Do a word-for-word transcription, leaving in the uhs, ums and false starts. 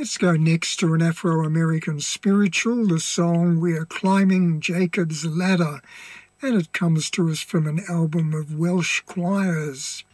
Let's go next to an Afro-American spiritual, the song We Are Climbing Jacob's Ladder, and it comes to us from an album of Welsh choirs.